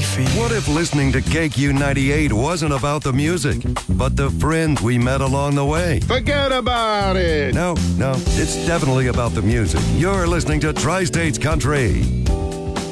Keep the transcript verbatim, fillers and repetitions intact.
anything. What if listening to K Q ninety-eight wasn't about the music, but the friends we met along the way? Forget about it. No, no, it's definitely about the music. You're listening to Tri-States Country.